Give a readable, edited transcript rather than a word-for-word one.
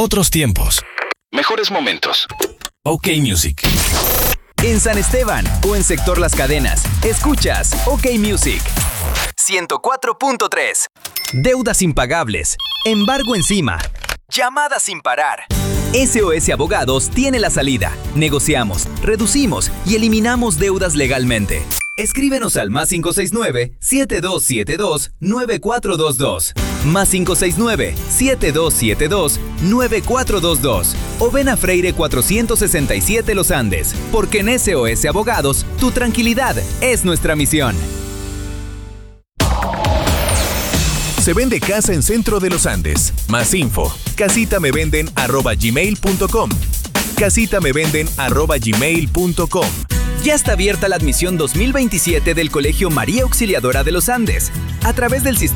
Otros tiempos. Mejores momentos. OK Music. En San Esteban o en Sector Las Cadenas, escuchas OK Music 104.3. Deudas impagables, embargo encima, llamadas sin parar. SOS Abogados tiene la salida. Negociamos, reducimos y eliminamos deudas legalmente. Escríbenos al +569-7272-9422. +569-7272-9422. O ven a Freire 467 Los Andes, porque en SOS Abogados, tu tranquilidad es nuestra misión. Se vende casa en Centro de los Andes. Más info, casitamevenden@gmail.com. casitamevenden@gmail.com. Ya está abierta la admisión 2027 del Colegio María Auxiliadora de los Andes. A través del sistema